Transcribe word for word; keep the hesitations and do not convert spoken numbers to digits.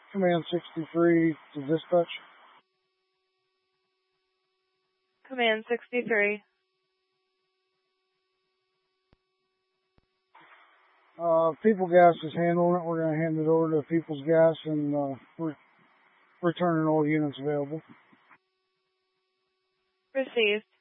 Command sixty-three to dispatch. Command sixty-three. Uh, People Gas is handling it. We're going to hand it over to People's Gas and uh, re- returning all units available. Received.